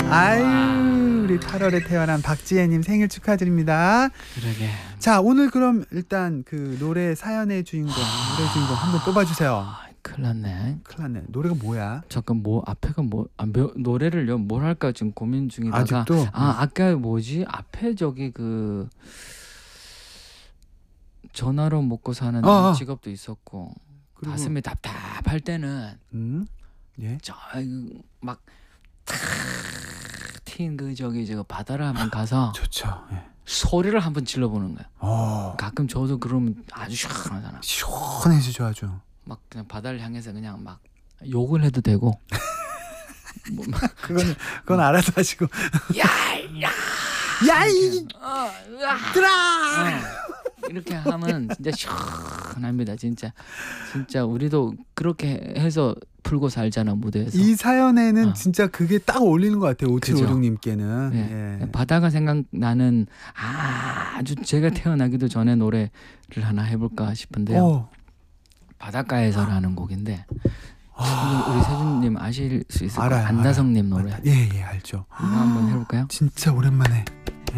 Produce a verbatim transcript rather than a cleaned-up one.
아유, 우리 팔월에 태어난 박지혜님 생일 축하드립니다. 그러게. 자, 오늘 그럼 일단 그 노래 사연의 주인공, 노래 주인공 한번 뽑아주세요. 아, 큰일 났네. 큰일 났네. 노래가 뭐야? 잠깐 뭐 앞에가 뭐 아, 며, 노래를요 뭘 할까 지금 고민 중이다가 아직도? 아 아까 뭐지 앞에 저기 그 전화로 먹고 사는 아, 아. 직업도 있었고 그리고- 가슴이 답답할 때는 음? 예? 저막 튄 그 저기 저 바다를 한번 가서 좋죠. 예. 소리를 한번 질러보는 거야. 어, 가끔 저도 그러면 아주 시원하잖아. 시원해지죠 아주. 막 그냥 바다를 향해서 그냥 막 욕을 해도 되고 뭐, 막, 그건 그건 알아서 하시고. 야, 야, 야이 어, 으아. 들아. 어, 이렇게 하면 진짜 시원합니다. 진짜 진짜 우리도 그렇게 해서 풀고 살잖아 무대에서. 이 사연에는 어. 진짜 그게 딱 어울리는 것 같아요. 오칠오육님께는. 예. 예. 바다가 생각나는 아주 제가 태어나기도 전에 노래를 하나 해볼까 싶은데요. 어. 바닷가에서라는 곡인데 아, 우리 세준님 아실 수 있을 거예요. 알아요, 안다성님 알아요. 노래. 예, 예, 알죠. 이거 한번 해볼까요? 진짜 오랜만에.